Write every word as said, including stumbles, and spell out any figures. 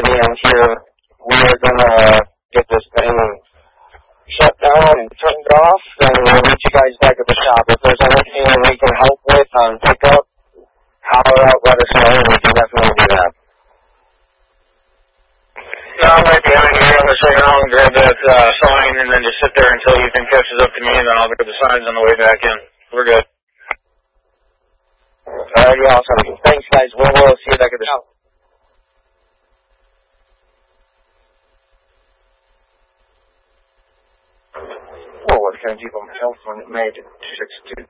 end here. We're going to get this thing shut down and turned off, and we'll meet you guys back at the shop. If there's anything we can help with on pickup, holler out, let us know, and we can definitely do that. No, I might be having you on the second home, grab that uh, sign, and then just sit there until Ethan catches up to me, and then I'll grab the signs on the way back in. We're good. Alrighty, awesome. Thanks, guys. We'll, we'll see you back at the shop. Well, what can I do on my cell phone? It made six two.